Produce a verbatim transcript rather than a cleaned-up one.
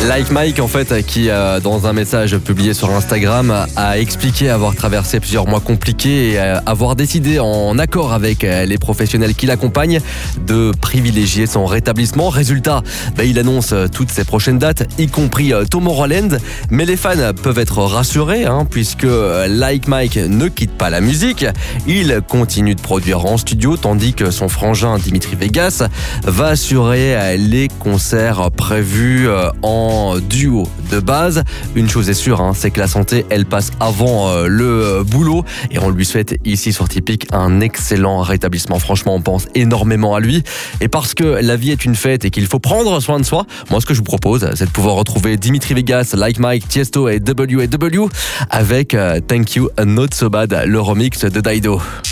Like Mike, en fait, qui, euh, dans un message publié sur Instagram, a expliqué avoir traversé plusieurs mois compliqués et euh, avoir décidé, en accord avec euh, les professionnels qui l'accompagnent, de privilégier son rétablissement. Résultat, bah, il annonce euh, toutes ses prochaines dates, y compris euh, Tomorrowland. Mais les fans peuvent être rassurés, hein, puisque euh, Like Mike ne quitte pas la musique. Il continue de produire en studio, tandis que son frangin Dimitri Vegas va assurer euh, les concerts prévus euh, en duo de base. Une chose est sûre, hein, c'est que la santé, elle passe avant euh, le euh, boulot, et on lui souhaite ici sur Tipeee un excellent rétablissement. Franchement, on pense énormément à lui, et parce que la vie est une fête et qu'il faut prendre soin de soi, moi ce que je vous propose, c'est de pouvoir retrouver Dimitri Vegas, Like Mike, Tiesto et W A W avec euh, Thank You Not So Bad, le remix de Dido.